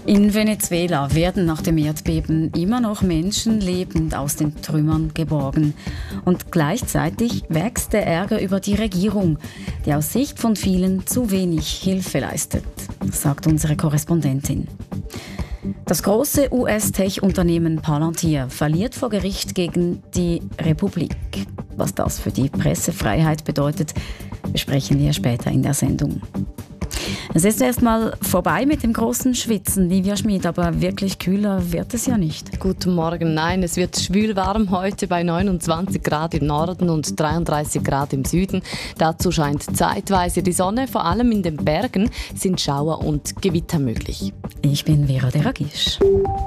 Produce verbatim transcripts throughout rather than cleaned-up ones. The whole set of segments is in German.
In Venezuela werden nach dem Erdbeben immer noch Menschen lebend aus den Trümmern geborgen. Und gleichzeitig wächst der Ärger über die Regierung, die aus Sicht von vielen zu wenig Hilfe leistet, sagt unsere Korrespondentin. Das große U S-Tech-Unternehmen Palantir verliert vor Gericht gegen die Republik. Was das für die Pressefreiheit bedeutet, besprechen wir später in der Sendung. Es ist erst mal vorbei mit dem großen Schwitzen, Livia Schmid, aber wirklich kühler wird es ja nicht. Guten Morgen. Nein, es wird schwülwarm heute bei neunundzwanzig Grad im Norden und dreiunddreißig Grad im Süden. Dazu scheint zeitweise die Sonne, vor allem in den Bergen sind Schauer und Gewitter möglich. Ich bin Vera Deragisch.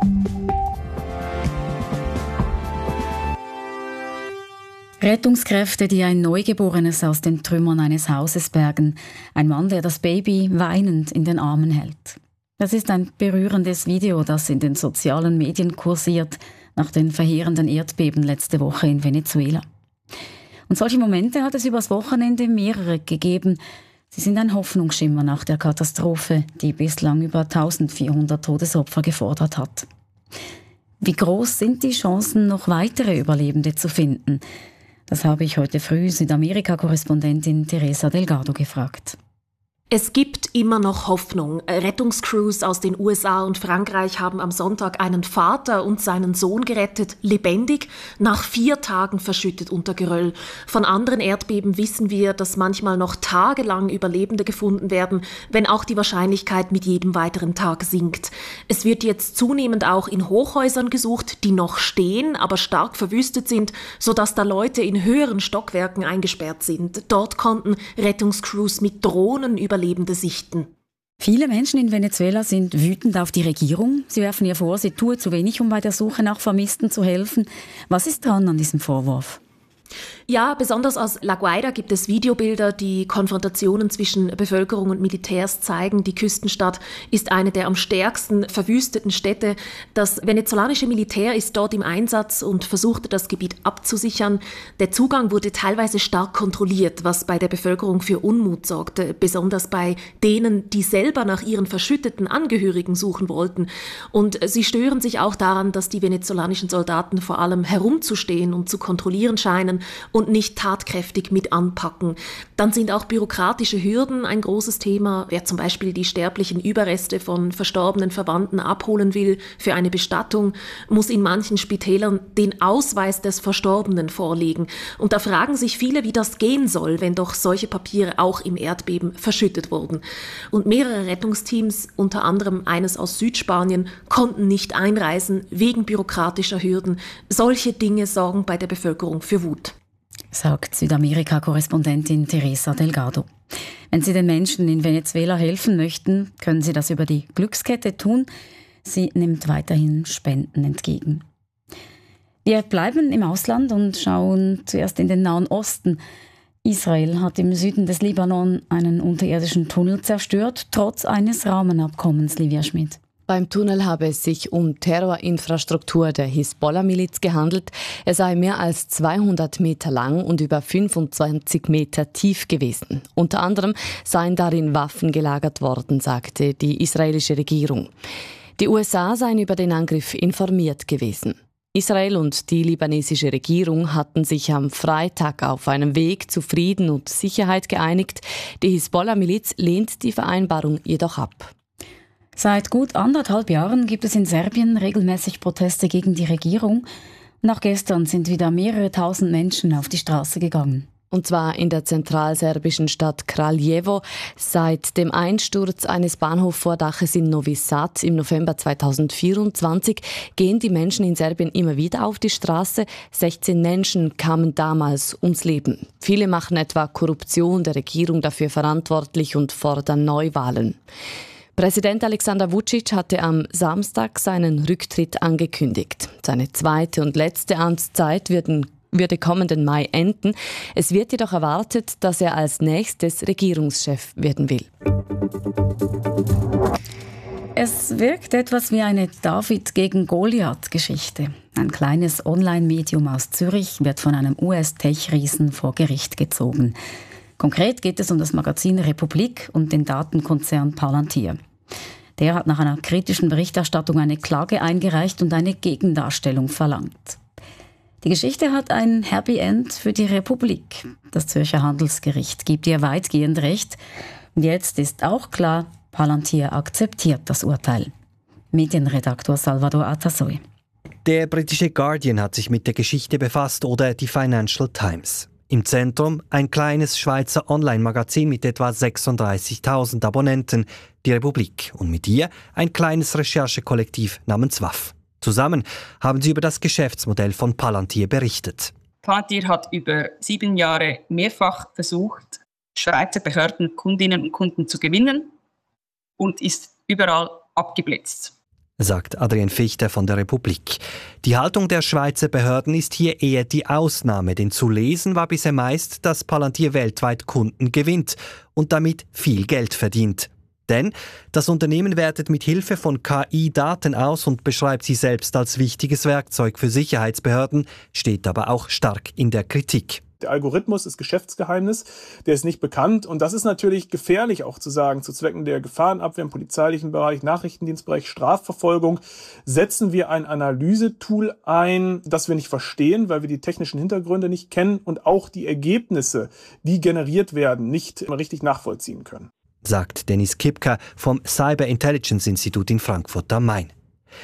Rettungskräfte, die ein Neugeborenes aus den Trümmern eines Hauses bergen. Ein Mann, der das Baby weinend in den Armen hält. Das ist ein berührendes Video, das in den sozialen Medien kursiert, nach den verheerenden Erdbeben letzte Woche in Venezuela. Und solche Momente hat es übers Wochenende mehrere gegeben. Sie sind ein Hoffnungsschimmer nach der Katastrophe, die bislang über eintausendvierhundert Todesopfer gefordert hat. Wie groß sind die Chancen, noch weitere Überlebende zu finden? Das habe ich heute früh Südamerika-Korrespondentin Teresa Delgado gefragt. Es gibt immer noch Hoffnung. Rettungscrews aus den U S A und Frankreich haben am Sonntag einen Vater und seinen Sohn gerettet, lebendig, nach vier Tagen verschüttet unter Geröll. Von anderen Erdbeben wissen wir, dass manchmal noch tagelang Überlebende gefunden werden, wenn auch die Wahrscheinlichkeit mit jedem weiteren Tag sinkt. Es wird jetzt zunehmend auch in Hochhäusern gesucht, die noch stehen, aber stark verwüstet sind, sodass da Leute in höheren Stockwerken eingesperrt sind. Dort konnten Rettungscrews mit Drohnen über Überlebende sichten. Viele Menschen in Venezuela sind wütend auf die Regierung. Sie werfen ihr vor, sie tue zu wenig, um bei der Suche nach Vermissten zu helfen. Was ist dran an diesem Vorwurf? Ja, besonders aus La Guaira gibt es Videobilder, die Konfrontationen zwischen Bevölkerung und Militärs zeigen. Die Küstenstadt ist eine der am stärksten verwüsteten Städte. Das venezolanische Militär ist dort im Einsatz und versuchte, das Gebiet abzusichern. Der Zugang wurde teilweise stark kontrolliert, was bei der Bevölkerung für Unmut sorgte, besonders bei denen, die selber nach ihren verschütteten Angehörigen suchen wollten. Und sie stören sich auch daran, dass die venezolanischen Soldaten vor allem herumzustehen und zu kontrollieren scheinen und nicht tatkräftig mit anpacken. Dann sind auch bürokratische Hürden ein großes Thema. Wer zum Beispiel die sterblichen Überreste von verstorbenen Verwandten abholen will für eine Bestattung, muss in manchen Spitälern den Ausweis des Verstorbenen vorlegen. Und da fragen sich viele, wie das gehen soll, wenn doch solche Papiere auch im Erdbeben verschüttet wurden. Und mehrere Rettungsteams, unter anderem eines aus Südspanien, konnten nicht einreisen wegen bürokratischer Hürden. Solche Dinge sorgen bei der Bevölkerung für Wut, sagt Südamerika-Korrespondentin Teresa Delgado. Wenn Sie den Menschen in Venezuela helfen möchten, können Sie das über die Glückskette tun. Sie nimmt weiterhin Spenden entgegen. Wir bleiben im Ausland und schauen zuerst in den Nahen Osten. Israel hat im Süden des Libanon einen unterirdischen Tunnel zerstört, trotz eines Rahmenabkommens, Livia Schmid. Beim Tunnel habe es sich um Terrorinfrastruktur der Hisbollah-Miliz gehandelt. Er sei mehr als zweihundert Meter lang und über fünfundzwanzig Meter tief gewesen. Unter anderem seien darin Waffen gelagert worden, sagte die israelische Regierung. Die U S A seien über den Angriff informiert gewesen. Israel und die libanesische Regierung hatten sich am Freitag auf einem Weg zu Frieden und Sicherheit geeinigt. Die Hisbollah-Miliz lehnt die Vereinbarung jedoch ab. Seit gut anderthalb Jahren gibt es in Serbien regelmäßig Proteste gegen die Regierung. Nach gestern sind wieder mehrere tausend Menschen auf die Straße gegangen. Und zwar in der zentralserbischen Stadt Kraljevo. Seit dem Einsturz eines Bahnhofvordaches in Novi Sad im November zweitausendvierundzwanzig gehen die Menschen in Serbien immer wieder auf die Straße. sechzehn Menschen kamen damals ums Leben. Viele machen etwa Korruption der Regierung dafür verantwortlich und fordern Neuwahlen. Präsident Alexander Vučić hatte am Samstag seinen Rücktritt angekündigt. Seine zweite und letzte Amtszeit würden, würde kommenden Mai enden. Es wird jedoch erwartet, dass er als nächstes Regierungschef werden will. Es wirkt etwas wie eine David gegen Goliath-Geschichte. Ein kleines Online-Medium aus Zürich wird von einem U S-Tech-Riesen vor Gericht gezogen. Konkret geht es um das Magazin Republik und den Datenkonzern Palantir. Der hat nach einer kritischen Berichterstattung eine Klage eingereicht und eine Gegendarstellung verlangt. Die Geschichte hat ein Happy End für die Republik. Das Zürcher Handelsgericht gibt ihr weitgehend Recht. Und jetzt ist auch klar, Palantir akzeptiert das Urteil. Medienredaktor Salvador Atasoy. Der britische Guardian hat sich mit der Geschichte befasst oder die Financial Times. Im Zentrum ein kleines Schweizer Online-Magazin mit etwa sechsunddreißigtausend Abonnenten, die Republik, und mit ihr ein kleines Recherchekollektiv namens W A F. Zusammen haben sie über das Geschäftsmodell von Palantir berichtet. Palantir hat über sieben Jahre mehrfach versucht, Schweizer Behörden, Kundinnen und Kunden zu gewinnen und ist überall abgeblitzt, sagt Adrian Fichter von der Republik. Die Haltung der Schweizer Behörden ist hier eher die Ausnahme, denn zu lesen war bisher meist, dass Palantir weltweit Kunden gewinnt und damit viel Geld verdient. Denn das Unternehmen wertet mit Hilfe von K I Daten aus und beschreibt sie selbst als wichtiges Werkzeug für Sicherheitsbehörden, steht aber auch stark in der Kritik. Der Algorithmus ist Geschäftsgeheimnis, der ist nicht bekannt und das ist natürlich gefährlich auch zu sagen. Zu Zwecken der Gefahrenabwehr im polizeilichen Bereich, Nachrichtendienstbereich, Strafverfolgung setzen wir ein Analysetool ein, das wir nicht verstehen, weil wir die technischen Hintergründe nicht kennen und auch die Ergebnisse, die generiert werden, nicht richtig nachvollziehen können, sagt Dennis Kipka vom Cyber Intelligence Institut in Frankfurt am Main.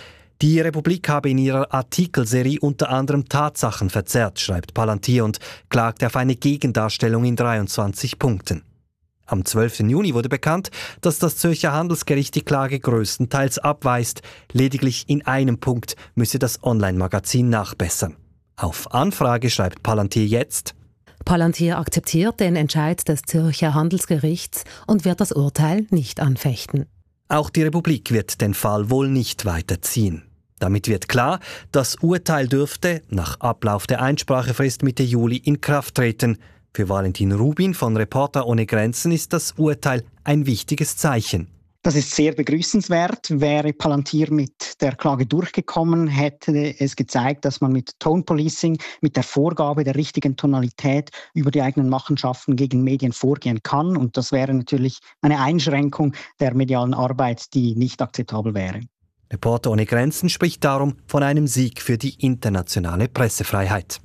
Die Republik habe in ihrer Artikelserie unter anderem Tatsachen verzerrt, schreibt Palantir und klagt auf eine Gegendarstellung in dreiundzwanzig Punkten. Am zwölften Juni wurde bekannt, dass das Zürcher Handelsgericht die Klage größtenteils abweist. Lediglich in einem Punkt müsse das Online-Magazin nachbessern. Auf Anfrage schreibt Palantir jetzt: Palantir akzeptiert den Entscheid des Zürcher Handelsgerichts und wird das Urteil nicht anfechten. Auch die Republik wird den Fall wohl nicht weiterziehen. Damit wird klar, das Urteil dürfte nach Ablauf der Einsprachefrist Mitte Juli in Kraft treten. Für Valentin Rubin von Reporter ohne Grenzen ist das Urteil ein wichtiges Zeichen. Das ist sehr begrüßenswert. Wäre Palantir mit der Klage durchgekommen, hätte es gezeigt, dass man mit Tone Policing, mit der Vorgabe der richtigen Tonalität über die eigenen Machenschaften gegen Medien vorgehen kann. Und das wäre natürlich eine Einschränkung der medialen Arbeit, die nicht akzeptabel wäre. Reporter ohne Grenzen spricht darum von einem Sieg für die internationale Pressefreiheit.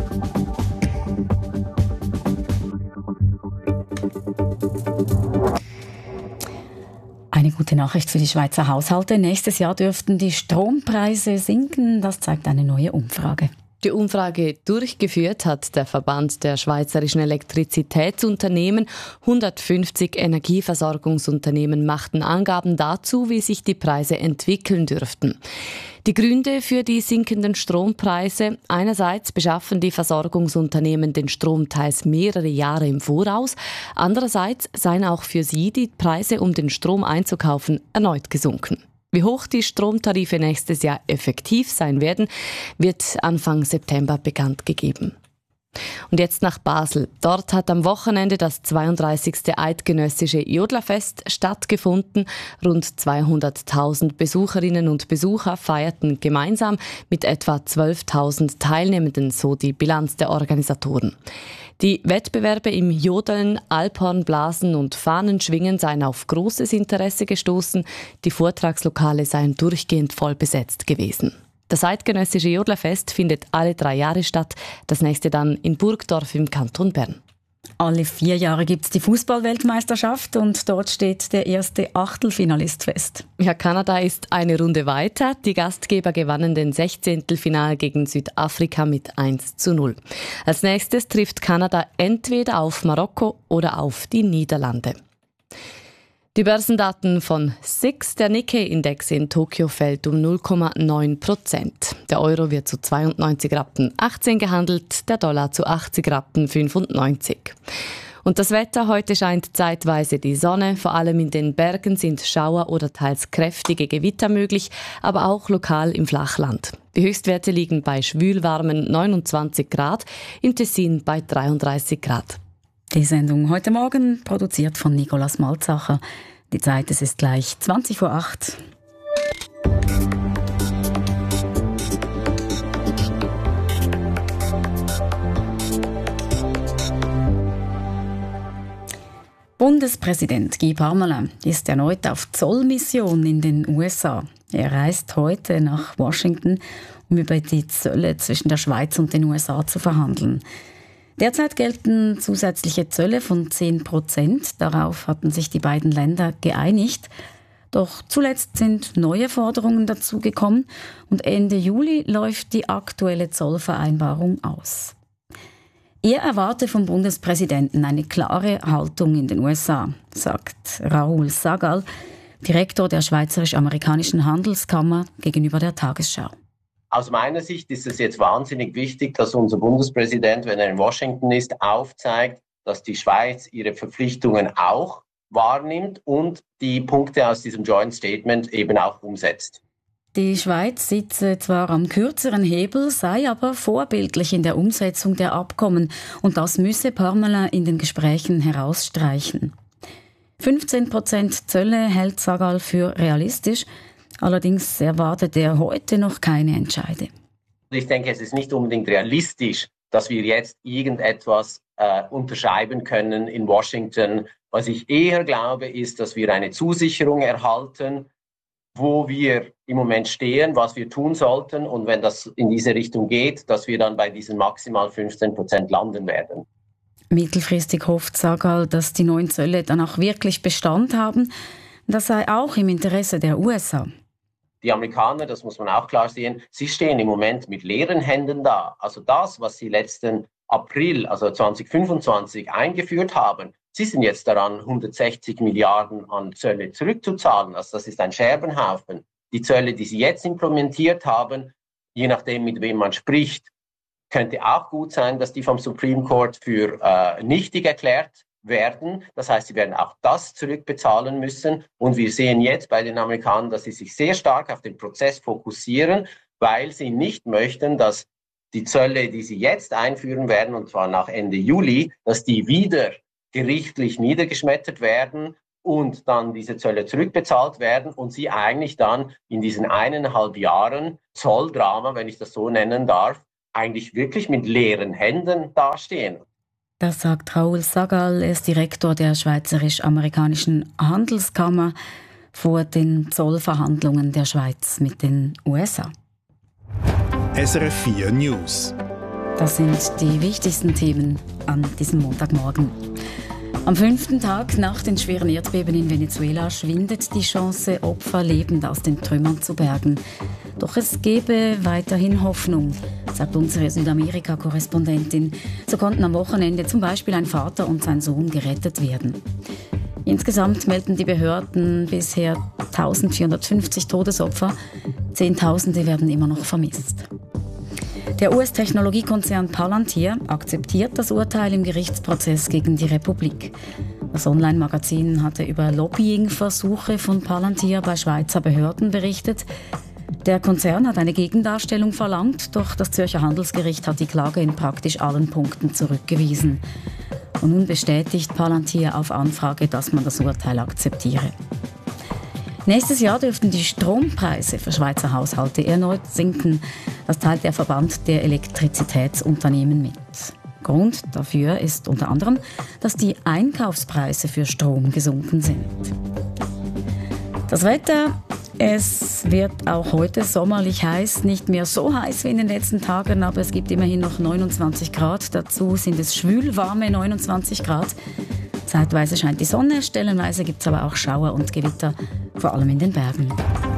Eine gute Nachricht für die Schweizer Haushalte. Nächstes Jahr dürften die Strompreise sinken. Das zeigt eine neue Umfrage. Die Umfrage durchgeführt hat der Verband der schweizerischen Elektrizitätsunternehmen. hundertfünfzig Energieversorgungsunternehmen machten Angaben dazu, wie sich die Preise entwickeln dürften. Die Gründe für die sinkenden Strompreise: einerseits beschaffen die Versorgungsunternehmen den Strom teils mehrere Jahre im Voraus, andererseits seien auch für sie die Preise, um den Strom einzukaufen, erneut gesunken. Wie hoch die Stromtarife nächstes Jahr effektiv sein werden, wird Anfang September bekannt gegeben. Und jetzt nach Basel. Dort hat am Wochenende das zweiunddreißigste Eidgenössische Jodlerfest stattgefunden. Rund zweihunderttausend Besucherinnen und Besucher feierten gemeinsam mit etwa zwölftausend Teilnehmenden, so die Bilanz der Organisatoren. Die Wettbewerbe im Jodeln, Alphornblasen und Fahnenschwingen seien auf großes Interesse gestoßen. Die Vortragslokale seien durchgehend voll besetzt gewesen. Das Eidgenössische Jodlerfest findet alle drei Jahre statt, das nächste dann in Burgdorf im Kanton Bern. Alle vier Jahre gibt es die Fußball-Weltmeisterschaft und dort steht der erste Achtelfinalist fest. Ja, Kanada ist eine Runde weiter. Die Gastgeber gewannen den Sechzehntelfinal gegen Südafrika mit eins zu null. Als nächstes trifft Kanada entweder auf Marokko oder auf die Niederlande. Die Börsendaten von S I X, der Nikkei-Index in Tokio, fällt um null Komma neun Prozent. Der Euro wird zu zweiundneunzig Rappen achtzehn gehandelt, der Dollar zu achtzig Rappen fünfundneunzig. Und das Wetter: heute scheint zeitweise die Sonne, vor allem in den Bergen sind Schauer oder teils kräftige Gewitter möglich, aber auch lokal im Flachland. Die Höchstwerte liegen bei schwülwarmen neunundzwanzig Grad, im Tessin bei dreiunddreißig Grad. Die Sendung heute Morgen produziert von Nicolas Malzacher. Die Zeit, es ist gleich zwanzig vor acht. Bundespräsident Guy Parmelin ist erneut auf Zollmission in den U S A. Er reist heute nach Washington, um über die Zölle zwischen der Schweiz und den U S A zu verhandeln. Derzeit gelten zusätzliche Zölle von zehn Prozent. Darauf hatten sich die beiden Länder geeinigt. Doch zuletzt sind neue Forderungen dazugekommen und Ende Juli läuft die aktuelle Zollvereinbarung aus. Er erwarte vom Bundespräsidenten eine klare Haltung in den U S A, sagt Raoul Sagal, Direktor der Schweizerisch-Amerikanischen Handelskammer, gegenüber der Tagesschau. Aus meiner Sicht ist es jetzt wahnsinnig wichtig, dass unser Bundespräsident, wenn er in Washington ist, aufzeigt, dass die Schweiz ihre Verpflichtungen auch wahrnimmt und die Punkte aus diesem Joint Statement eben auch umsetzt. Die Schweiz sitze zwar am kürzeren Hebel, sei aber vorbildlich in der Umsetzung der Abkommen und das müsse Parmelin in den Gesprächen herausstreichen. fünfzehn Prozent Zölle hält Sagal für realistisch. Allerdings erwartet er heute noch keine Entscheide. Ich denke, es ist nicht unbedingt realistisch, dass wir jetzt irgendetwas äh, unterschreiben können in Washington. Was ich eher glaube, ist, dass wir eine Zusicherung erhalten, wo wir im Moment stehen, was wir tun sollten. Und wenn das in diese Richtung geht, dass wir dann bei diesen maximal fünfzehn Prozent landen werden. Mittelfristig hofft Sagal, dass die neuen Zölle dann auch wirklich Bestand haben. Das sei auch im Interesse der U S A. Die Amerikaner, das muss man auch klar sehen, sie stehen im Moment mit leeren Händen da. Also das, was sie letzten April, also zwanzig fünfundzwanzig, eingeführt haben, sie sind jetzt daran, hundertsechzig Milliarden an Zölle zurückzuzahlen. Also das ist ein Scherbenhaufen. Die Zölle, die sie jetzt implementiert haben, je nachdem, mit wem man spricht, könnte auch gut sein, dass die vom Supreme Court für äh, nichtig erklärt werden. Das heißt, sie werden auch das zurückbezahlen müssen. Und wir sehen jetzt bei den Amerikanern, dass sie sich sehr stark auf den Prozess fokussieren, weil sie nicht möchten, dass die Zölle, die sie jetzt einführen werden, und zwar nach Ende Juli, dass die wieder gerichtlich niedergeschmettert werden und dann diese Zölle zurückbezahlt werden und sie eigentlich dann in diesen eineinhalb Jahren Zolldrama, wenn ich das so nennen darf, eigentlich wirklich mit leeren Händen dastehen. Das sagt Raoul Sagal, er ist Direktor der Schweizerisch-Amerikanischen Handelskammer vor den Zollverhandlungen der Schweiz mit den U S A. S R F vier News. Das sind die wichtigsten Themen an diesem Montagmorgen. Am fünften Tag nach den schweren Erdbeben in Venezuela schwindet die Chance, Opfer lebend aus den Trümmern zu bergen. Doch es gebe weiterhin Hoffnung, sagt unsere Südamerika-Korrespondentin. So konnten am Wochenende zum Beispiel ein Vater und sein Sohn gerettet werden. Insgesamt melden die Behörden bisher eintausendvierhundertfünfzig Todesopfer. Zehntausende werden immer noch vermisst. Der U S-Technologiekonzern Palantir akzeptiert das Urteil im Gerichtsprozess gegen die Republik. Das Online-Magazin hatte über Lobbying-Versuche von Palantir bei Schweizer Behörden berichtet. Der Konzern hat eine Gegendarstellung verlangt, doch das Zürcher Handelsgericht hat die Klage in praktisch allen Punkten zurückgewiesen. Und nun bestätigt Palantir auf Anfrage, dass man das Urteil akzeptiere. Nächstes Jahr dürften die Strompreise für Schweizer Haushalte erneut sinken. Das teilt der Verband der Elektrizitätsunternehmen mit. Grund dafür ist unter anderem, dass die Einkaufspreise für Strom gesunken sind. Das Wetter, es wird auch heute sommerlich heiß, nicht mehr so heiß wie in den letzten Tagen, aber es gibt immerhin noch neunundzwanzig Grad. Dazu sind es schwülwarme neunundzwanzig Grad. Zeitweise scheint die Sonne, stellenweise gibt es aber auch Schauer und Gewitter, vor allem in den Bergen.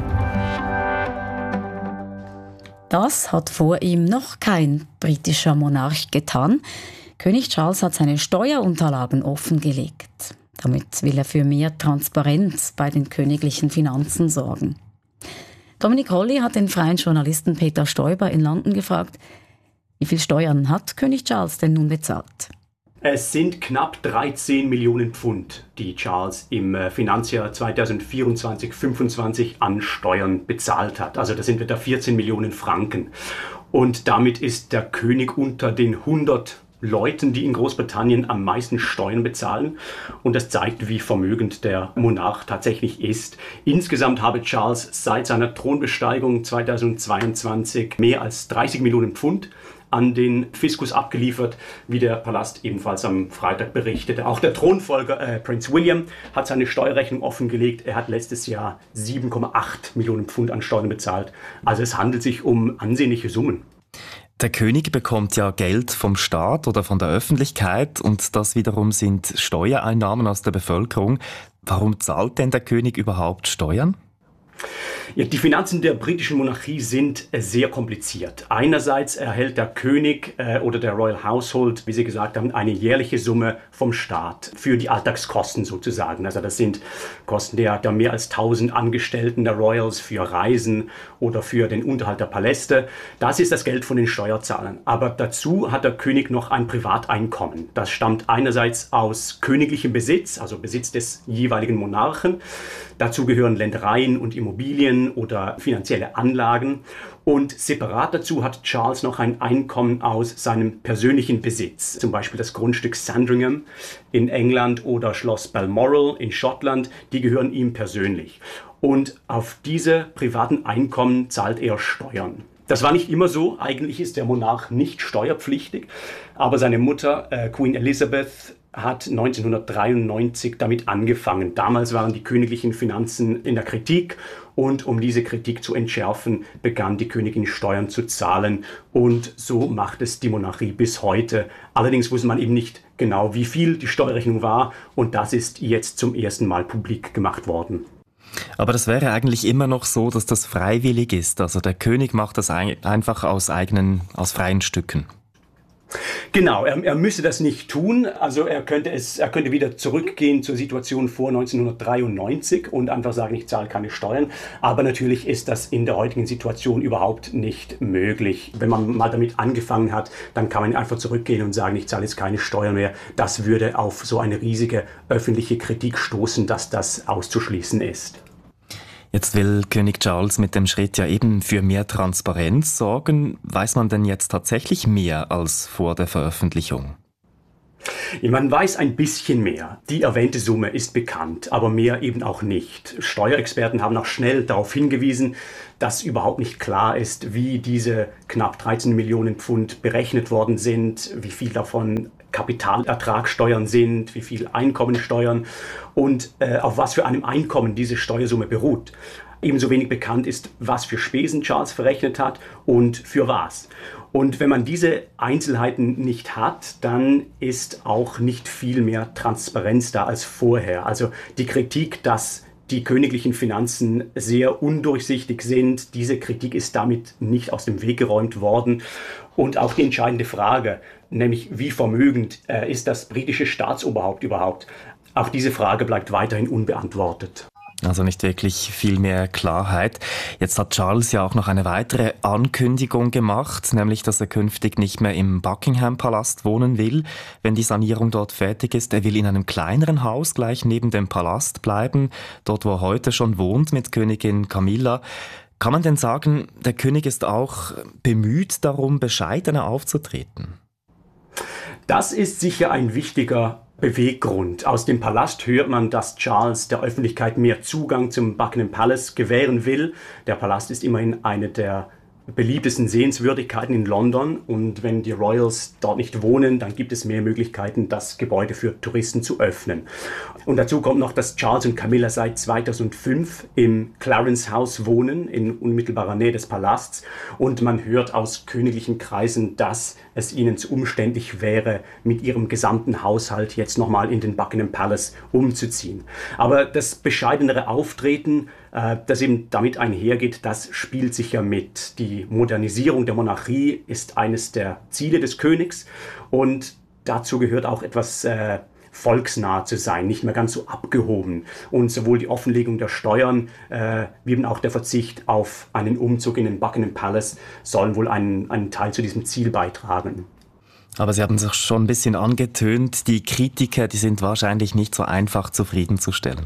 Das hat vor ihm noch kein britischer Monarch getan. König Charles hat seine Steuerunterlagen offengelegt. Damit will er für mehr Transparenz bei den königlichen Finanzen sorgen. Dominik Rolli hat den freien Journalisten Peter Stoiber in London gefragt, wie viel Steuern hat König Charles denn nun bezahlt? Es sind knapp dreizehn Millionen Pfund, die Charles im Finanzjahr zweitausendvierundzwanzig fünfundzwanzig an Steuern bezahlt hat. Also das sind etwa vierzehn Millionen Franken. Und damit ist der König unter den hundert Leuten, die in Großbritannien am meisten Steuern bezahlen. Und das zeigt, wie vermögend der Monarch tatsächlich ist. Insgesamt habe Charles seit seiner Thronbesteigung zweitausendzweiundzwanzig mehr als dreißig Millionen Pfund an den Fiskus abgeliefert, wie der Palast ebenfalls am Freitag berichtete. Auch der Thronfolger äh, Prinz William hat seine Steuerrechnung offengelegt. Er hat letztes Jahr sieben Komma acht Millionen Pfund an Steuern bezahlt. Also es handelt sich um ansehnliche Summen. Der König bekommt ja Geld vom Staat oder von der Öffentlichkeit und das wiederum sind Steuereinnahmen aus der Bevölkerung. Warum zahlt denn der König überhaupt Steuern? Ja, die Finanzen der britischen Monarchie sind äh, sehr kompliziert. Einerseits erhält der König äh, oder der Royal Household, wie Sie gesagt haben, eine jährliche Summe vom Staat für die Alltagskosten sozusagen. Also das sind Kosten der, der mehr als tausend Angestellten der Royals für Reisen oder für den Unterhalt der Paläste. Das ist das Geld von den Steuerzahlern. Aber dazu hat der König noch ein Privateinkommen. Das stammt einerseits aus königlichem Besitz, also Besitz des jeweiligen Monarchen. Dazu gehören Ländereien und Immobilien oder finanzielle Anlagen. Und separat dazu hat Charles noch ein Einkommen aus seinem persönlichen Besitz. Zum Beispiel das Grundstück Sandringham in England oder Schloss Balmoral in Schottland. Die gehören ihm persönlich. Und auf diese privaten Einkommen zahlt er Steuern. Das war nicht immer so. Eigentlich ist der Monarch nicht steuerpflichtig. Aber seine Mutter, äh, Queen Elizabeth, hat neunzehnhundertdreiundneunzig damit angefangen. Damals waren die königlichen Finanzen in der Kritik und um diese Kritik zu entschärfen, begann die Königin Steuern zu zahlen und so macht es die Monarchie bis heute. Allerdings wusste man eben nicht genau, wie viel die Steuerrechnung war und das ist jetzt zum ersten Mal publik gemacht worden. Aber das wäre eigentlich immer noch so, dass das freiwillig ist. Also der König macht das ein, einfach aus eigenen, aus freien Stücken. Genau, er, er müsse das nicht tun. Also er könnte es, er könnte wieder zurückgehen zur Situation vor neunzehnhundertdreiundneunzig und einfach sagen, ich zahle keine Steuern. Aber natürlich ist das in der heutigen Situation überhaupt nicht möglich. Wenn man mal damit angefangen hat, dann kann man einfach zurückgehen und sagen, ich zahle jetzt keine Steuern mehr. Das würde auf so eine riesige öffentliche Kritik stoßen, dass das auszuschließen ist. Jetzt will König Charles mit dem Schritt ja eben für mehr Transparenz sorgen. Weiß man denn jetzt tatsächlich mehr als vor der Veröffentlichung? Man weiß ein bisschen mehr. Die erwähnte Summe ist bekannt, aber mehr eben auch nicht. Steuerexperten haben auch schnell darauf hingewiesen, dass überhaupt nicht klar ist, wie diese knapp dreizehn Millionen Pfund berechnet worden sind, wie viel davon Kapitalertragssteuern sind, wie viel Einkommensteuern und äh, auf was für einem Einkommen diese Steuersumme beruht. Ebenso wenig bekannt ist, was für Spesen Charles verrechnet hat und für was. Und wenn man diese Einzelheiten nicht hat, dann ist auch nicht viel mehr Transparenz da als vorher. Also die Kritik, dass die königlichen Finanzen sehr undurchsichtig sind, diese Kritik ist damit nicht aus dem Weg geräumt worden. Und auch die entscheidende Frage, nämlich wie vermögend äh, ist das britische Staatsoberhaupt überhaupt, auch diese Frage bleibt weiterhin unbeantwortet. Also nicht wirklich viel mehr Klarheit. Jetzt hat Charles ja auch noch eine weitere Ankündigung gemacht, nämlich, dass er künftig nicht mehr im Buckingham-Palast wohnen will, wenn die Sanierung dort fertig ist. Er will in einem kleineren Haus gleich neben dem Palast bleiben, dort wo er heute schon wohnt mit Königin Camilla. Kann man denn sagen, der König ist auch bemüht darum, bescheidener aufzutreten? Das ist sicher ein wichtiger Beweggrund. Aus dem Palast hört man, dass Charles der Öffentlichkeit mehr Zugang zum Buckingham Palace gewähren will. Der Palast ist immerhin eine der beliebtesten Sehenswürdigkeiten in London und wenn die Royals dort nicht wohnen, dann gibt es mehr Möglichkeiten, das Gebäude für Touristen zu öffnen. Und dazu kommt noch, dass Charles und Camilla seit zweitausendfünf im Clarence House wohnen, in unmittelbarer Nähe des Palasts und man hört aus königlichen Kreisen, dass es ihnen zu umständlich wäre, mit ihrem gesamten Haushalt jetzt nochmal in den Buckingham Palace umzuziehen. Aber das bescheidenere Auftreten, das eben damit einhergeht, das spielt sicher mit. Die Modernisierung der Monarchie ist eines der Ziele des Königs und dazu gehört auch etwas äh, volksnah zu sein, nicht mehr ganz so abgehoben. Und sowohl die Offenlegung der Steuern äh, wie eben auch der Verzicht auf einen Umzug in den Buckingham Palace sollen wohl einen, einen Teil zu diesem Ziel beitragen. Aber Sie haben es schon ein bisschen angetönt, die Kritiker, die sind wahrscheinlich nicht so einfach zufriedenzustellen.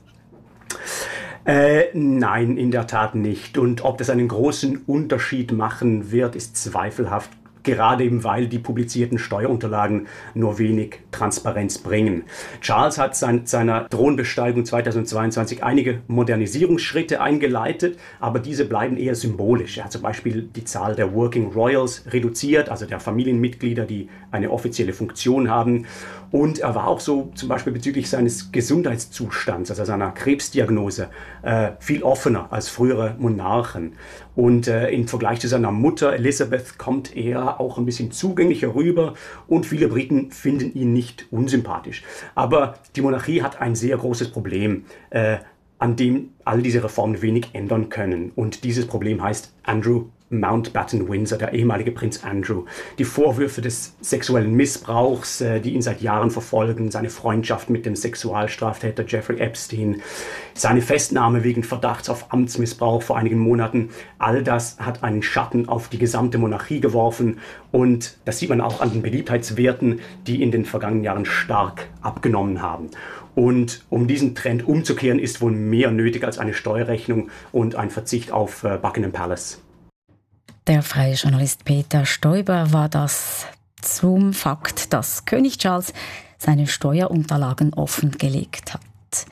Äh, nein, in der Tat nicht. Und ob das einen großen Unterschied machen wird, ist zweifelhaft. gerade eben weil die publizierten Steuerunterlagen nur wenig Transparenz bringen. Charles hat seit seiner Thronbesteigung zweitausendzweiundzwanzig einige Modernisierungsschritte eingeleitet, aber diese bleiben eher symbolisch. Er hat zum Beispiel die Zahl der Working Royals reduziert, also der Familienmitglieder, die eine offizielle Funktion haben. Und er war auch so zum Beispiel bezüglich seines Gesundheitszustands, also seiner Krebsdiagnose, äh, viel offener als frühere Monarchen. Und äh, im Vergleich zu seiner Mutter Elizabeth kommt er auch ein bisschen zugänglicher rüber und viele Briten finden ihn nicht unsympathisch. Aber die Monarchie hat ein sehr großes Problem, äh, an dem all diese Reformen wenig ändern können. Und dieses Problem heißt Andrew Mountbatten Windsor, der ehemalige Prinz Andrew. Die Vorwürfe des sexuellen Missbrauchs, äh, die ihn seit Jahren verfolgen, seine Freundschaft mit dem Sexualstraftäter Jeffrey Epstein, seine Festnahme wegen Verdachts auf Amtsmissbrauch vor einigen Monaten, all das hat einen Schatten auf die gesamte Monarchie geworfen und das sieht man auch an den Beliebtheitswerten, die in den vergangenen Jahren stark abgenommen haben. Und um diesen Trend umzukehren, ist wohl mehr nötig als eine Steuerrechnung und ein Verzicht auf äh, Buckingham Palace. Der freie Journalist Peter Stoiber war das zum Fakt, dass König Charles seine Steuerunterlagen offengelegt hat.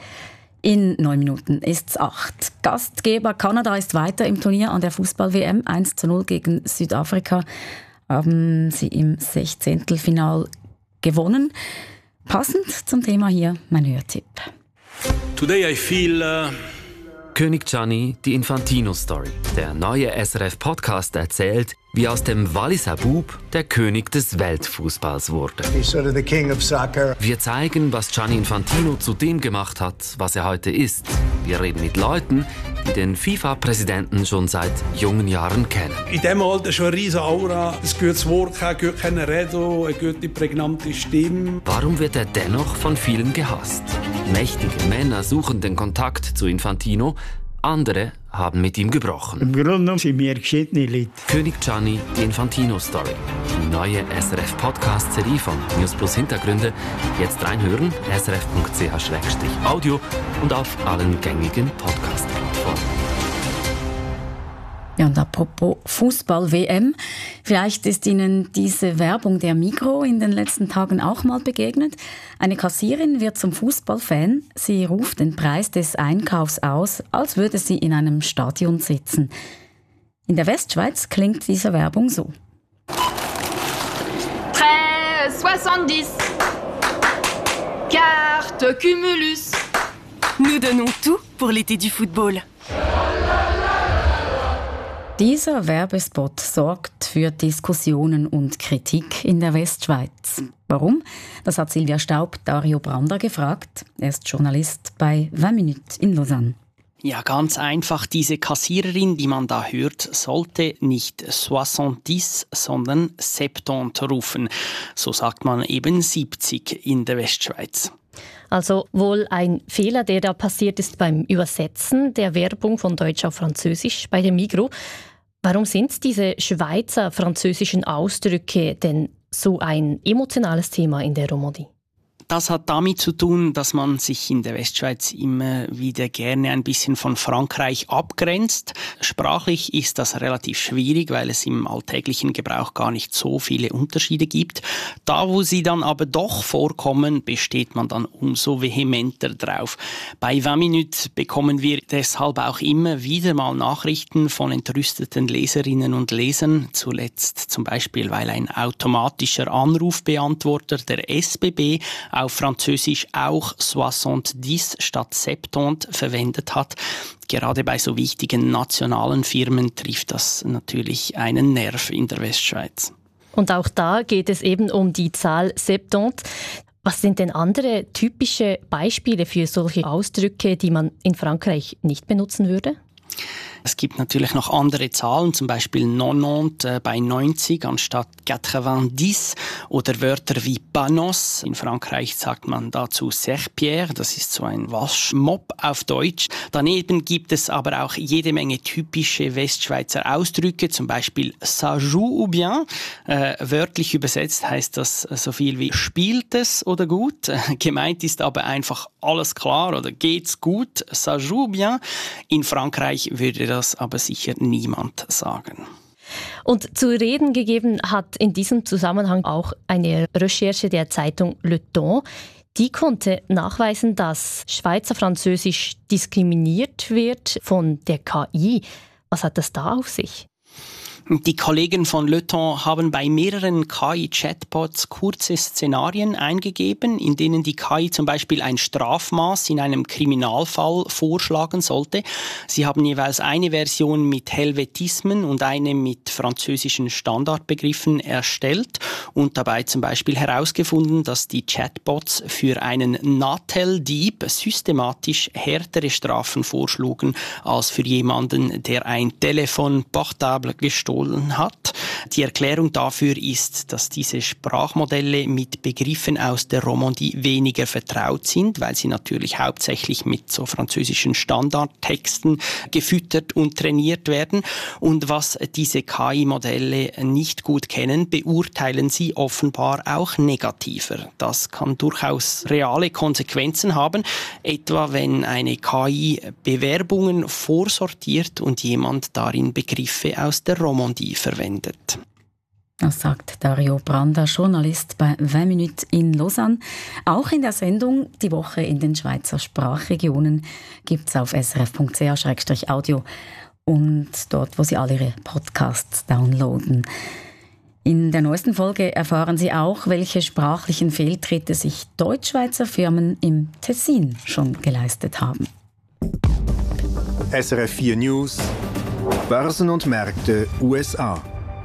In neun Minuten ist's acht. Gastgeber Kanada ist weiter im Turnier an der Fußball-W M. eins zu null gegen Südafrika haben sie im Sechzehntelfinal gewonnen. Passend zum Thema hier mein Hörtipp. Today I feel... Uh König Gianni, die Infantino-Story. Der neue S R F-Podcast erzählt, wie aus dem Walliser Bub der König des Weltfußballs wurde. He's sort of the king of soccer. Wir zeigen, was Gianni Infantino zu dem gemacht hat, was er heute ist. Wir reden mit Leuten, die den FIFA-Präsidenten schon seit jungen Jahren kennen. In diesem Alter schon eine riesige Aura, ein gutes Wort, ein gutes Reden, eine gute, prägnante Stimme. Warum wird er dennoch von vielen gehasst? Mächtige Männer suchen den Kontakt zu Infantino, andere haben mit ihm gebrochen. Im Grunde genommen sind wir geschiedene Leute. König Gianni, die Infantino-Story. Die neue S R F-Podcast-Serie von News Plus Hintergründe. Jetzt reinhören, s r f punkt c h slash audio und auf allen gängigen Podcast-Plattformen. Ja, und apropos Fußball-W M, vielleicht ist Ihnen diese Werbung der Migros in den letzten Tagen auch mal begegnet. Eine Kassierin wird zum Fußballfan. Sie ruft den Preis des Einkaufs aus, als würde sie in einem Stadion sitzen. In der Westschweiz klingt diese Werbung so. treize soixante-dix. Carte Cumulus. Nous donnons tout pour l'été du football. Dieser Werbespot sorgt für Diskussionen und Kritik in der Westschweiz. Warum? Das hat Silvia Staub Dario Brander gefragt. Er ist Journalist bei vingt Minuten in Lausanne. Ja, ganz einfach. Diese Kassiererin, die man da hört, sollte nicht soixante-dix, sondern siebzig rufen. So sagt man eben siebzig in der Westschweiz. Also wohl ein Fehler, der da passiert ist beim Übersetzen der Werbung von Deutsch auf Französisch bei dem Migros. Warum sind diese Schweizer französischen Ausdrücke denn so ein emotionales Thema in der Romandie? Das hat damit zu tun, dass man sich in der Westschweiz immer wieder gerne ein bisschen von Frankreich abgrenzt. Sprachlich ist das relativ schwierig, weil es im alltäglichen Gebrauch gar nicht so viele Unterschiede gibt. Da, wo sie dann aber doch vorkommen, besteht man dann umso vehementer drauf. Bei vingt Minuten bekommen wir deshalb auch immer wieder mal Nachrichten von entrüsteten Leserinnen und Lesern. Zuletzt zum Beispiel, weil ein automatischer Anrufbeantworter der S B B auf Französisch auch soixante-dix statt siebzig verwendet hat. Gerade bei so wichtigen nationalen Firmen trifft das natürlich einen Nerv in der Westschweiz. Und auch da geht es eben um die Zahl siebzig. Was sind denn andere typische Beispiele für solche Ausdrücke, die man in Frankreich nicht benutzen würde? Es gibt natürlich noch andere Zahlen, zum Beispiel neunzig äh, bei neunzig anstatt neunzig oder Wörter wie Panos. In Frankreich sagt man dazu Serpillère, das ist so ein Waschmopp auf Deutsch. Daneben gibt es aber auch jede Menge typische Westschweizer Ausdrücke, zum Beispiel ça joue ou bien. Äh, wörtlich übersetzt heißt das so viel wie spielt es oder gut. Gemeint ist aber einfach alles klar oder geht's gut, ça joue bien. In Frankreich würde das aber sicher niemand sagen. Und zu reden gegeben hat in diesem Zusammenhang auch eine Recherche der Zeitung Le Temps. Die konnte nachweisen, dass Schweizer Französisch diskriminiert wird von der K I. Was hat das da auf sich? Die Kollegen von Le Temps haben bei mehreren K I-Chatbots kurze Szenarien eingegeben, in denen die K I zum Beispiel ein Strafmaß in einem Kriminalfall vorschlagen sollte. Sie haben jeweils eine Version mit Helvetismen und eine mit französischen Standardbegriffen erstellt und dabei zum Beispiel herausgefunden, dass die Chatbots für einen Natel-Dieb systematisch härtere Strafen vorschlugen als für jemanden, der ein Telefon portable gestohlen hat. Die Erklärung dafür ist, dass diese Sprachmodelle mit Begriffen aus der Romandie weniger vertraut sind, weil sie natürlich hauptsächlich mit so französischen Standardtexten gefüttert und trainiert werden. Und was diese K I-Modelle nicht gut kennen, beurteilen sie offenbar auch negativer. Das kann durchaus reale Konsequenzen haben, etwa wenn eine K I Bewerbungen vorsortiert und jemand darin Begriffe aus der Romandie verwendet. Das sagt Dario Branda, Journalist bei vingt Minuten in Lausanne. Auch in der Sendung «Die Woche in den Schweizer Sprachregionen» gibt es auf s r f punkt c h slash audio und dort, wo Sie alle Ihre Podcasts downloaden. In der neuesten Folge erfahren Sie auch, welche sprachlichen Fehltritte sich Deutschschweizer Firmen im Tessin schon geleistet haben. S R F vier News, Börsen und Märkte U S A.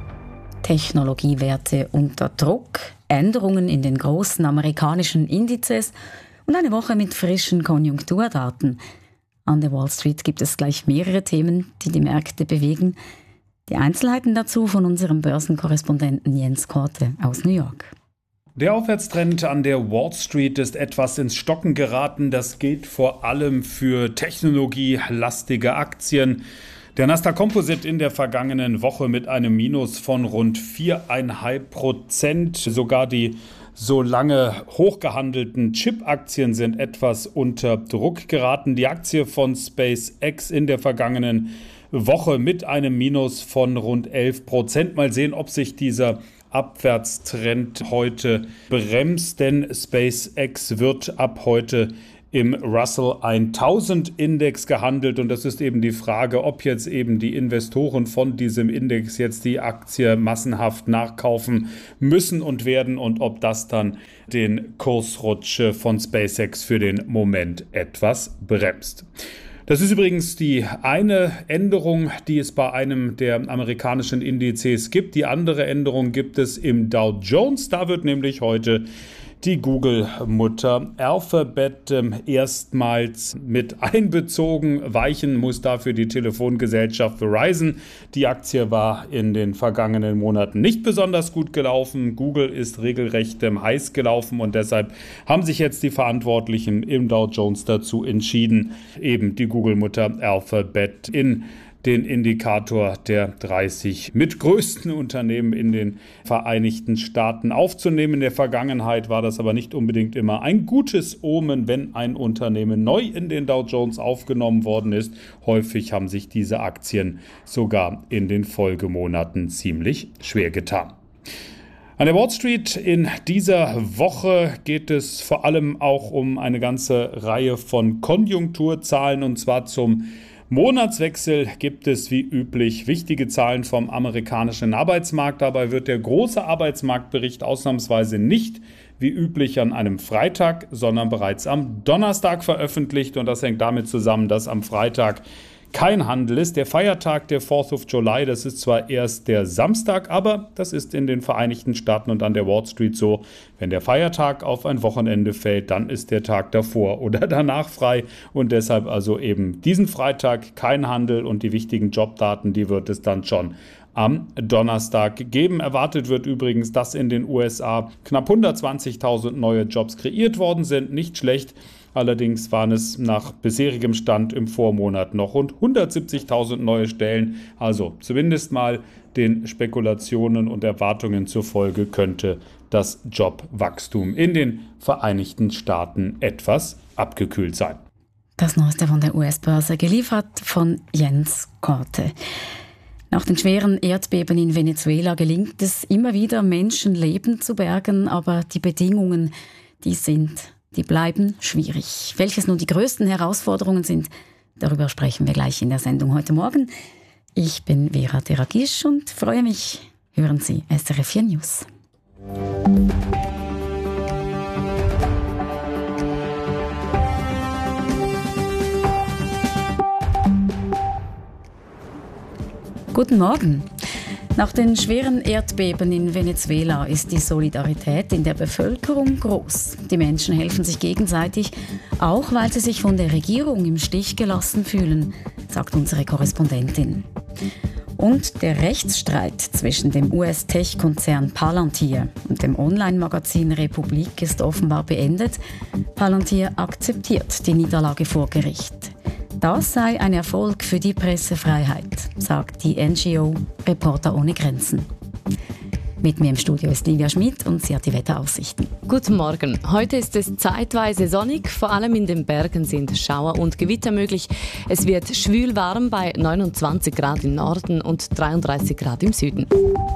Technologiewerte unter Druck, Änderungen in den großen amerikanischen Indizes und eine Woche mit frischen Konjunkturdaten. An der Wall Street gibt es gleich mehrere Themen, die die Märkte bewegen. Die Einzelheiten dazu von unserem Börsenkorrespondenten Jens Korte aus New York. Der Aufwärtstrend an der Wall Street ist etwas ins Stocken geraten. Das gilt vor allem für technologielastige Aktien. Der Nasdaq Composite in der vergangenen Woche mit einem Minus von rund vier Komma fünf Prozent. Sogar die so lange hochgehandelten Chip-Aktien sind etwas unter Druck geraten. Die Aktie von SpaceX in der vergangenen Woche mit einem Minus von rund elf Prozent. Mal sehen, ob sich dieser Abwärtstrend heute bremst, denn SpaceX wird ab heute im Russell tausend Index gehandelt und das ist eben die Frage, ob jetzt eben die Investoren von diesem Index jetzt die Aktie massenhaft nachkaufen müssen und werden und ob das dann den Kursrutsch von SpaceX für den Moment etwas bremst. Das ist übrigens die eine Änderung, die es bei einem der amerikanischen Indizes gibt. Die andere Änderung gibt es im Dow Jones. Da wird nämlich heute die Google-Mutter Alphabet ähm, erstmals mit einbezogen. Weichen muss dafür die Telefongesellschaft Verizon. Die Aktie war in den vergangenen Monaten nicht besonders gut gelaufen. Google ist regelrecht ähm, heiß gelaufen und deshalb haben sich jetzt die Verantwortlichen im Dow Jones dazu entschieden, eben die Google-Mutter Alphabet in den Indikator der dreißig mit größten Unternehmen in den Vereinigten Staaten aufzunehmen. In der Vergangenheit war das aber nicht unbedingt immer ein gutes Omen, wenn ein Unternehmen neu in den Dow Jones aufgenommen worden ist. Häufig haben sich diese Aktien sogar in den Folgemonaten ziemlich schwer getan. An der Wall Street in dieser Woche geht es vor allem auch um eine ganze Reihe von Konjunkturzahlen und zwar zum Monatswechsel gibt es wie üblich wichtige Zahlen vom amerikanischen Arbeitsmarkt. Dabei wird der große Arbeitsmarktbericht ausnahmsweise nicht wie üblich an einem Freitag, sondern bereits am Donnerstag veröffentlicht. Und das hängt damit zusammen, dass am Freitag kein Handel ist. Der Feiertag, der fourth of July, das ist zwar erst der Samstag, aber das ist in den Vereinigten Staaten und an der Wall Street so. Wenn der Feiertag auf ein Wochenende fällt, dann ist der Tag davor oder danach frei und deshalb also eben diesen Freitag kein Handel und die wichtigen Jobdaten, die wird es dann schon am Donnerstag geben. Erwartet wird übrigens, dass in den U S A knapp hundertzwanzigtausend neue Jobs kreiert worden sind. Nicht schlecht. Allerdings waren es nach bisherigem Stand im Vormonat noch rund hundertsiebzigtausend neue Stellen. Also zumindest mal den Spekulationen und Erwartungen zufolge könnte das Jobwachstum in den Vereinigten Staaten etwas abgekühlt sein. Das Neueste von der U S-Börse geliefert von Jens Korte. Nach den schweren Erdbeben in Venezuela gelingt es immer wieder, Menschenleben zu bergen, aber die Bedingungen, die sind, die bleiben schwierig. Welches nun die größten Herausforderungen sind, darüber sprechen wir gleich in der Sendung heute Morgen. Ich bin Vera Deragisch und freue mich, hören Sie S R F vier News. Guten Morgen. Nach den schweren Erdbeben in Venezuela ist die Solidarität in der Bevölkerung groß. Die Menschen helfen sich gegenseitig, auch weil sie sich von der Regierung im Stich gelassen fühlen, sagt unsere Korrespondentin. Und der Rechtsstreit zwischen dem U S-Tech-Konzern Palantir und dem Online-Magazin Republik ist offenbar beendet. Palantir akzeptiert die Niederlage vor Gericht. Das sei ein Erfolg für die Pressefreiheit, sagt die N G O Reporter ohne Grenzen. Mit mir im Studio ist Livia Schmid und sie hat die Wetteraussichten. Guten Morgen. Heute ist es zeitweise sonnig, vor allem in den Bergen sind Schauer und Gewitter möglich. Es wird schwül warm bei neunundzwanzig Grad im Norden und dreiunddreißig Grad im Süden.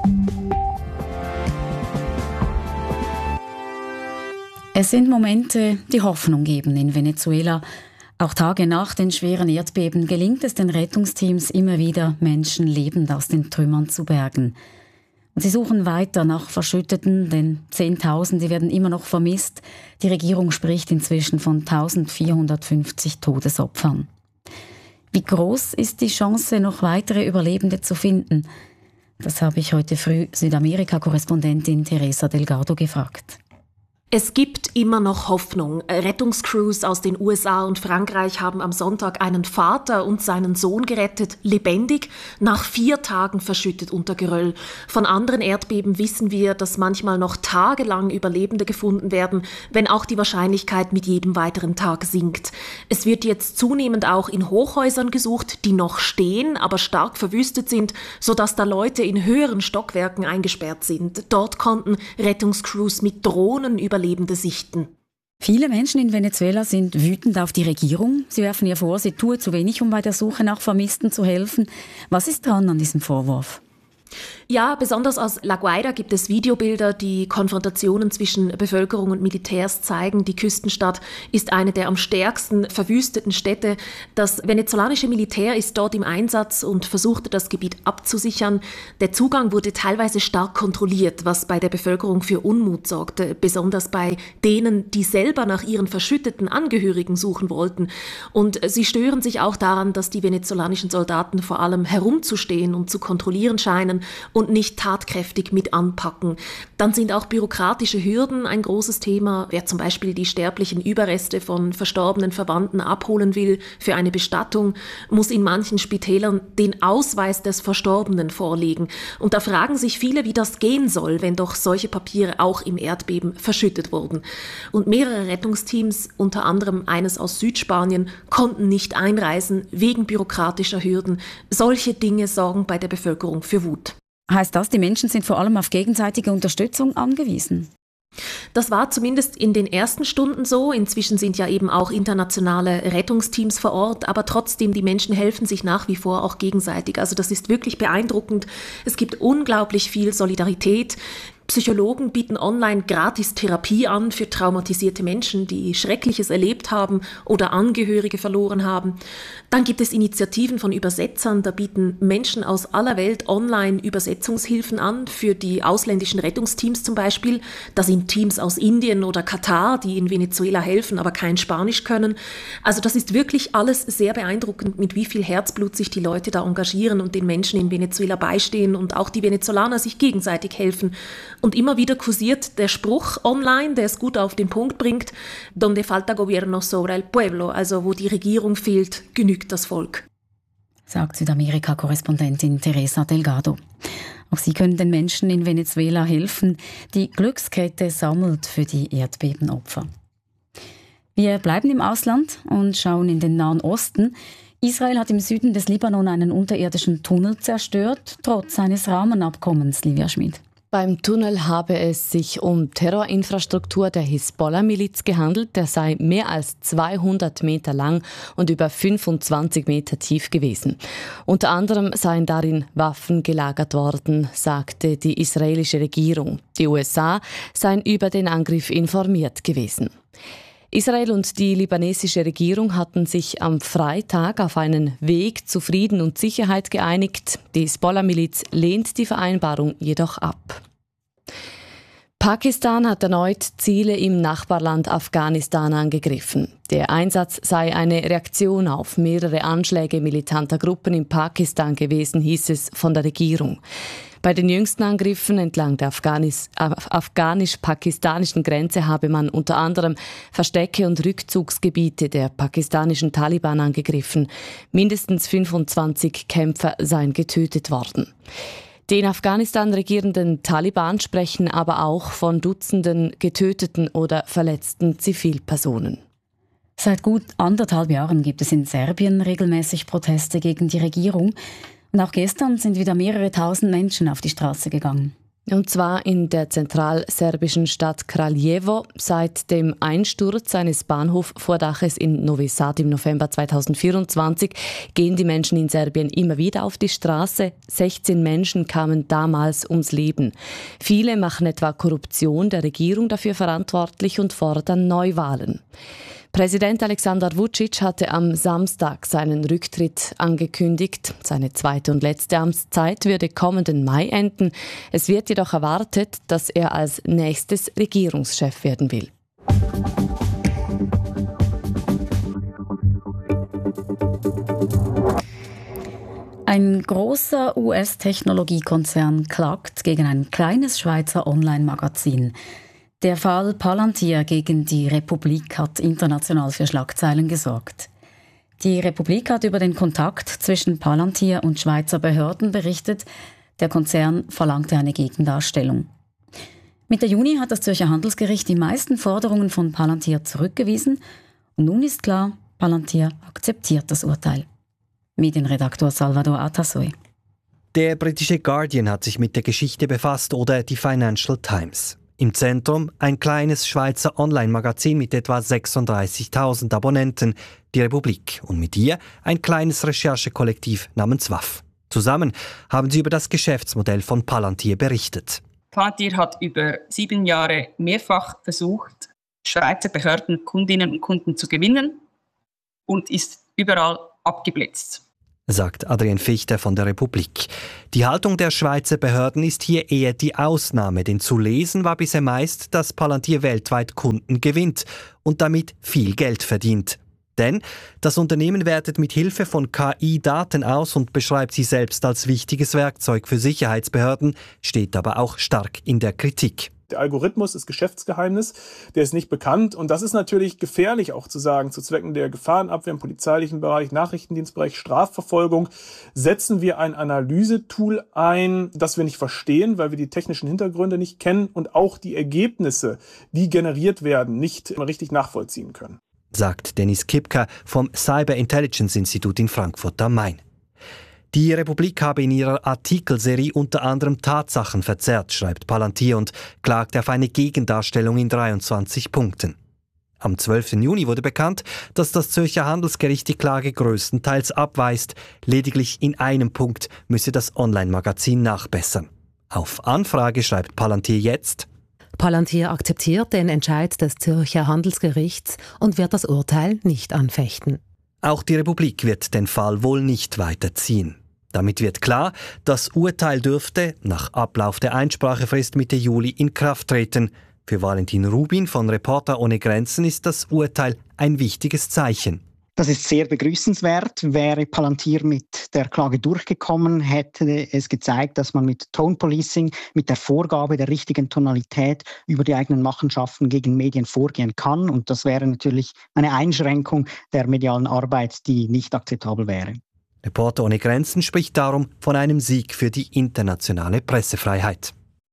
Es sind Momente, die Hoffnung geben in Venezuela. Auch Tage nach den schweren Erdbeben gelingt es den Rettungsteams immer wieder, Menschen lebend aus den Trümmern zu bergen. Und sie suchen weiter nach Verschütteten, denn Zehntausende werden immer noch vermisst. Die Regierung spricht inzwischen von eintausendvierhundertfünfzig Todesopfern. Wie groß ist die Chance, noch weitere Überlebende zu finden? Das habe ich heute früh Südamerika-Korrespondentin Teresa Delgado gefragt. Es gibt immer noch Hoffnung. Rettungscrews aus den U S A und Frankreich haben am Sonntag einen Vater und seinen Sohn gerettet, lebendig, nach vier Tagen verschüttet unter Geröll. Von anderen Erdbeben wissen wir, dass manchmal noch tagelang Überlebende gefunden werden, wenn auch die Wahrscheinlichkeit mit jedem weiteren Tag sinkt. Es wird jetzt zunehmend auch in Hochhäusern gesucht, die noch stehen, aber stark verwüstet sind, sodass da Leute in höheren Stockwerken eingesperrt sind. Dort konnten Rettungscrews mit Drohnen über Überlebende sichten. Viele Menschen in Venezuela sind wütend auf die Regierung. Sie werfen ihr vor, sie tue zu wenig, um bei der Suche nach Vermissten zu helfen. Was ist dran an diesem Vorwurf? Ja, besonders aus La Guaira gibt es Videobilder, die Konfrontationen zwischen Bevölkerung und Militärs zeigen. Die Küstenstadt ist eine der am stärksten verwüsteten Städte. Das venezolanische Militär ist dort im Einsatz und versuchte, das Gebiet abzusichern. Der Zugang wurde teilweise stark kontrolliert, was bei der Bevölkerung für Unmut sorgte, besonders bei denen, die selber nach ihren verschütteten Angehörigen suchen wollten. Und sie stören sich auch daran, dass die venezolanischen Soldaten vor allem herumzustehen und zu kontrollieren scheinen und nicht tatkräftig mit anpacken. Dann sind auch bürokratische Hürden ein großes Thema. Wer zum Beispiel die sterblichen Überreste von verstorbenen Verwandten abholen will für eine Bestattung, muss in manchen Spitälern den Ausweis des Verstorbenen vorlegen. Und da fragen sich viele, wie das gehen soll, wenn doch solche Papiere auch im Erdbeben verschüttet wurden. Und mehrere Rettungsteams, unter anderem eines aus Südspanien, konnten nicht einreisen wegen bürokratischer Hürden. Solche Dinge sorgen bei der Bevölkerung für Wut. Heißt das, die Menschen sind vor allem auf gegenseitige Unterstützung angewiesen? Das war zumindest in den ersten Stunden so. Inzwischen sind ja eben auch internationale Rettungsteams vor Ort, aber trotzdem, die Menschen helfen sich nach wie vor auch gegenseitig. Also das ist wirklich beeindruckend. Es gibt unglaublich viel Solidarität. Psychologen bieten online gratis Therapie an für traumatisierte Menschen, die Schreckliches erlebt haben oder Angehörige verloren haben. Dann gibt es Initiativen von Übersetzern, da bieten Menschen aus aller Welt online Übersetzungshilfen an, für die ausländischen Rettungsteams zum Beispiel. Da sind Teams aus Indien oder Katar, die in Venezuela helfen, aber kein Spanisch können. Also das ist wirklich alles sehr beeindruckend, mit wie viel Herzblut sich die Leute da engagieren und den Menschen in Venezuela beistehen und auch die Venezolaner sich gegenseitig helfen. Und immer wieder kursiert der Spruch online, der es gut auf den Punkt bringt, donde falta gobierno sobra el pueblo, also wo die Regierung fehlt, genügt das Volk. Sagt Südamerika-Korrespondentin Teresa Delgado. Auch sie können den Menschen in Venezuela helfen. Die Glückskette sammelt für die Erdbebenopfer. Wir bleiben im Ausland und schauen in den Nahen Osten. Israel hat im Süden des Libanon einen unterirdischen Tunnel zerstört, trotz eines Rahmenabkommens, Livia Schmid. Beim Tunnel habe es sich um Terrorinfrastruktur der Hisbollah-Miliz gehandelt. Der sei mehr als zweihundert Meter lang und über fünfundzwanzig Meter tief gewesen. Unter anderem seien darin Waffen gelagert worden, sagte die israelische Regierung. Die U S A seien über den Angriff informiert gewesen. Israel und die libanesische Regierung hatten sich am Freitag auf einen Weg zu Frieden und Sicherheit geeinigt. Die Hisbollah-Miliz lehnt die Vereinbarung jedoch ab. Pakistan hat erneut Ziele im Nachbarland Afghanistan angegriffen. Der Einsatz sei eine Reaktion auf mehrere Anschläge militanter Gruppen in Pakistan gewesen, hieß es von der Regierung. Bei den jüngsten Angriffen entlang der Afghanis- afghanisch-pakistanischen Grenze habe man unter anderem Verstecke und Rückzugsgebiete der pakistanischen Taliban angegriffen. Mindestens fünfundzwanzig Kämpfer seien getötet worden. Die in Afghanistan regierenden Taliban sprechen aber auch von Dutzenden getöteten oder verletzten Zivilpersonen. Seit gut anderthalb Jahren gibt es in Serbien regelmäßig Proteste gegen die Regierung. Und auch gestern sind wieder mehrere tausend Menschen auf die Straße gegangen. Und zwar in der zentralserbischen Stadt Kraljevo. Seit dem Einsturz eines Bahnhofvordaches in Novi Sad im November zweitausendvierundzwanzig gehen die Menschen in Serbien immer wieder auf die Straße. sechzehn Menschen kamen damals ums Leben. Viele machen etwa Korruption der Regierung dafür verantwortlich und fordern Neuwahlen. Präsident Aleksandar Vučić hatte am Samstag seinen Rücktritt angekündigt. Seine zweite und letzte Amtszeit würde kommenden Mai enden. Es wird jedoch erwartet, dass er als nächstes Regierungschef werden will. Ein großer U S-Technologiekonzern klagt gegen ein kleines Schweizer Online-Magazin. Der Fall Palantir gegen die Republik hat international für Schlagzeilen gesorgt. Die Republik hat über den Kontakt zwischen Palantir und Schweizer Behörden berichtet. Der Konzern verlangte eine Gegendarstellung. Mitte Juni hat das Zürcher Handelsgericht die meisten Forderungen von Palantir zurückgewiesen. Und nun ist klar, Palantir akzeptiert das Urteil. Medienredaktor Salvador Atasoy. Der britische Guardian hat sich mit der Geschichte befasst oder die Financial Times. Im Zentrum ein kleines Schweizer Online-Magazin mit etwa sechsunddreißigtausend Abonnenten, die Republik, und mit ihr ein kleines Recherchekollektiv namens W A F. Zusammen haben sie über das Geschäftsmodell von Palantir berichtet. Palantir hat über sieben Jahre mehrfach versucht, Schweizer Behörden, Kundinnen und Kunden zu gewinnen und ist überall abgeblitzt, sagt Adrian Fichter von der Republik. Die Haltung der Schweizer Behörden ist hier eher die Ausnahme, denn zu lesen war bisher meist, dass Palantir weltweit Kunden gewinnt und damit viel Geld verdient. Denn das Unternehmen wertet mit Hilfe von K I Daten aus und beschreibt sie selbst als wichtiges Werkzeug für Sicherheitsbehörden, steht aber auch stark in der Kritik. Der Algorithmus ist Geschäftsgeheimnis, der ist nicht bekannt und das ist natürlich gefährlich auch zu sagen. Zu Zwecken der Gefahrenabwehr im polizeilichen Bereich, Nachrichtendienstbereich, Strafverfolgung setzen wir ein Analysetool ein, das wir nicht verstehen, weil wir die technischen Hintergründe nicht kennen und auch die Ergebnisse, die generiert werden, nicht richtig nachvollziehen können. Sagt Dennis Kipka vom Cyber Intelligence Institut in Frankfurt am Main. Die Republik habe in ihrer Artikelserie unter anderem Tatsachen verzerrt, schreibt Palantir und klagt auf eine Gegendarstellung in dreiundzwanzig Punkten. Am zwölften Juni wurde bekannt, dass das Zürcher Handelsgericht die Klage größtenteils abweist. Lediglich in einem Punkt müsse das Online-Magazin nachbessern. Auf Anfrage schreibt Palantir jetzt: Palantir akzeptiert den Entscheid des Zürcher Handelsgerichts und wird das Urteil nicht anfechten. Auch die Republik wird den Fall wohl nicht weiterziehen. Damit wird klar, das Urteil dürfte nach Ablauf der Einsprachefrist Mitte Juli in Kraft treten. Für Valentin Rubin von Reporter ohne Grenzen ist das Urteil ein wichtiges Zeichen. Das ist sehr begrüßenswert. Wäre Palantir mit der Klage durchgekommen, hätte es gezeigt, dass man mit Tone Policing, mit der Vorgabe der richtigen Tonalität über die eigenen Machenschaften gegen Medien vorgehen kann. Und das wäre natürlich eine Einschränkung der medialen Arbeit, die nicht akzeptabel wäre. Reporter ohne Grenzen spricht darum von einem Sieg für die internationale Pressefreiheit.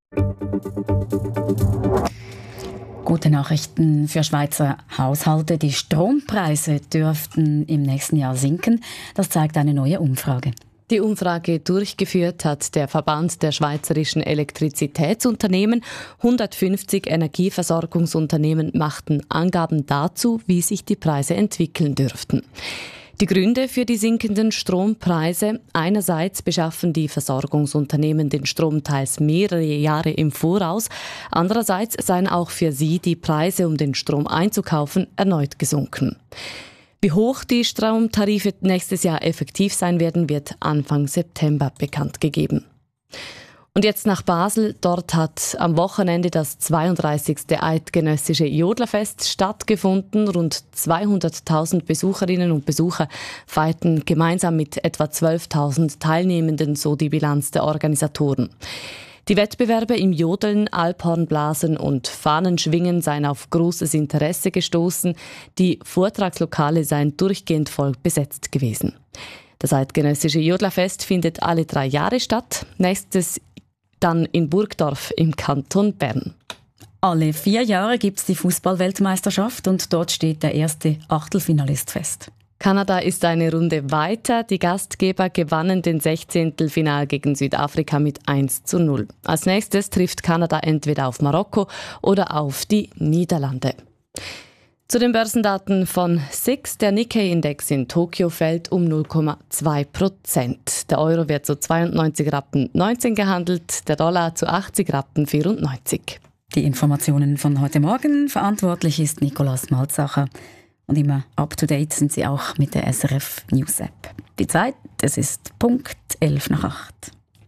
Gute Nachrichten für Schweizer Haushalte. Die Strompreise dürften im nächsten Jahr sinken. Das zeigt eine neue Umfrage. Die Umfrage durchgeführt hat der Verband der schweizerischen Elektrizitätsunternehmen. hundertfünfzig Energieversorgungsunternehmen machten Angaben dazu, wie sich die Preise entwickeln dürften. Die Gründe für die sinkenden Strompreise: einerseits beschaffen die Versorgungsunternehmen den Strom teils mehrere Jahre im Voraus, andererseits seien auch für sie die Preise, um den Strom einzukaufen, erneut gesunken. Wie hoch die Stromtarife nächstes Jahr effektiv sein werden, wird Anfang September bekannt gegeben. Und jetzt nach Basel. Dort hat am Wochenende das zweiunddreißigste Eidgenössische Jodlerfest stattgefunden. Rund zweihunderttausend Besucherinnen und Besucher feierten gemeinsam mit etwa zwölftausend Teilnehmenden, so die Bilanz der Organisatoren. Die Wettbewerbe im Jodeln, Alphornblasen und Fahnenschwingen seien auf großes Interesse gestoßen. Die Vortragslokale seien durchgehend voll besetzt gewesen. Das Eidgenössische Jodlerfest findet alle drei Jahre statt. Nächstes dann in Burgdorf im Kanton Bern. Alle vier Jahre gibt es die Fußball-Weltmeisterschaft und dort steht der erste Achtelfinalist fest. Kanada ist eine Runde weiter. Die Gastgeber gewannen den Sechzehntelfinal gegen Südafrika mit eins zu null. Als nächstes trifft Kanada entweder auf Marokko oder auf die Niederlande. Zu den Börsendaten von S I X. Der Nikkei-Index in Tokio fällt um null Komma zwei Prozent. Der Euro wird zu zweiundneunzig Rappen neunzehn gehandelt, der Dollar zu achtzig Rappen vierundneunzig. Die Informationen von heute Morgen. Verantwortlich ist Nikolaus Malzacher. Und immer up-to-date sind Sie auch mit der S R F News App. Die Zeit, es ist Punkt elf nach acht.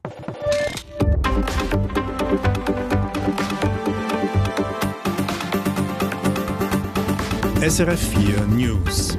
S R F vier News.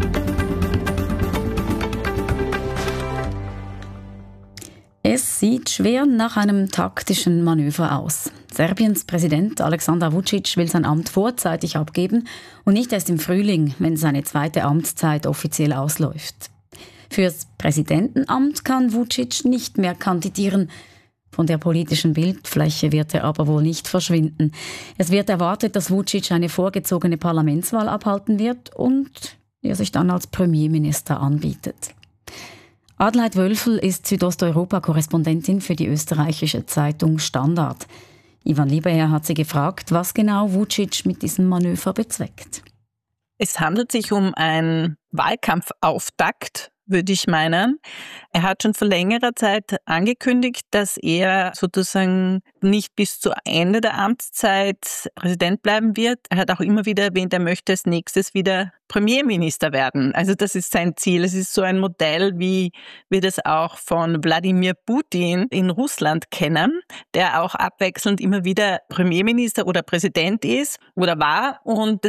Es sieht schwer nach einem taktischen Manöver aus. Serbiens Präsident Aleksandar Vučić will sein Amt vorzeitig abgeben und nicht erst im Frühling, wenn seine zweite Amtszeit offiziell ausläuft. Fürs Präsidentenamt kann Vučić nicht mehr kandidieren. Von der politischen Bildfläche wird er aber wohl nicht verschwinden. Es wird erwartet, dass Vučić eine vorgezogene Parlamentswahl abhalten wird und er sich dann als Premierminister anbietet. Adelheid Wölfel ist Südosteuropa-Korrespondentin für die österreichische Zeitung Standard. Ivan Lieberherr hat sie gefragt, was genau Vučić mit diesem Manöver bezweckt. Es handelt sich um einen Wahlkampfauftakt, würde ich meinen. Er hat schon vor längerer Zeit angekündigt, dass er sozusagen nicht bis zu Ende der Amtszeit Präsident bleiben wird. Er hat auch immer wieder erwähnt, er möchte als nächstes wieder Premierminister werden. Also das ist sein Ziel. Es ist so ein Modell, wie wir das auch von Wladimir Putin in Russland kennen, der auch abwechselnd immer wieder Premierminister oder Präsident ist oder war. Und